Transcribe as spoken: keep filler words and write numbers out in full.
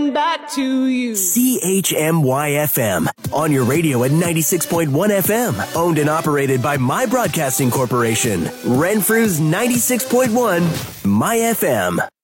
coming back to you. C H M Y F M. On your radio at ninety-six point one F M. Owned and operated by My Broadcasting Corporation. Renfrew's ninety-six point one My F M.